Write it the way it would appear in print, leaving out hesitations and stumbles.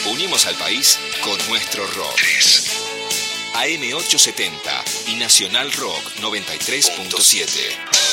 Unimos al país con nuestro rock. AM870 y Nacional Rock 93.7.